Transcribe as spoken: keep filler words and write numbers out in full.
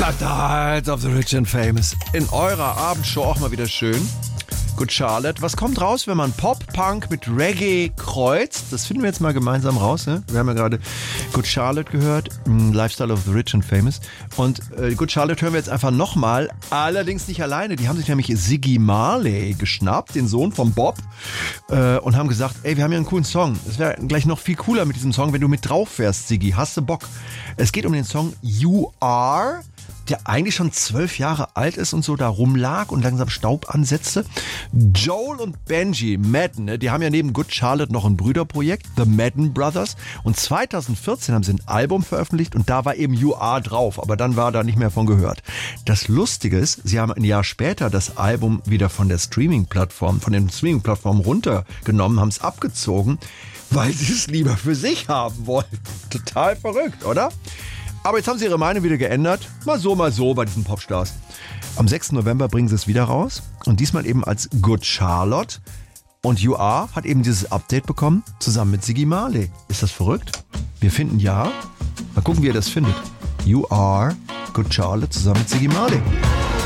Nights of the Rich and Famous. In eurer Abendshow auch mal wieder schön. Good Charlotte. Was kommt raus, wenn man Pop-Punk mit Reggae kreuzt? Das finden wir jetzt mal gemeinsam raus. Ne? Wir haben ja gerade Good Charlotte gehört. Lifestyle of the Rich and Famous. Und äh, Good Charlotte hören wir jetzt einfach nochmal. Allerdings nicht alleine. Die haben sich nämlich Ziggy Marley geschnappt, den Sohn von Bob. Äh, und haben gesagt, ey, wir haben hier einen coolen Song. Es wäre gleich noch viel cooler mit diesem Song, wenn du mit drauf wärst, Ziggy. Hast du Bock? Es geht um den Song You Are, der eigentlich schon zwölf Jahre alt ist und so da rumlag und langsam Staub ansetzte. Joel und Benji Madden, ne, die haben ja neben Good Charlotte noch ein Brüderprojekt, The Madden Brothers. Und zwanzig vierzehn haben sie ein Album veröffentlicht und da war eben You Are drauf, aber dann war da nicht mehr von gehört. Das Lustige ist, sie haben ein Jahr später das Album wieder von der Streaming-Plattform, von den Streaming-Plattformen runtergenommen, haben es abgezogen, weil sie es lieber für sich haben wollten. Total verrückt, oder? Aber jetzt haben sie ihre Meinung wieder geändert. Mal so, mal so bei diesen Popstars. Am sechsten November bringen sie es wieder raus. Und diesmal eben als Good Charlotte. Und You Are hat eben dieses Update bekommen, zusammen mit Ziggy Marley. Ist das verrückt? Wir finden ja. Mal gucken, wie ihr das findet. You Are, Good Charlotte zusammen mit Ziggy Marley.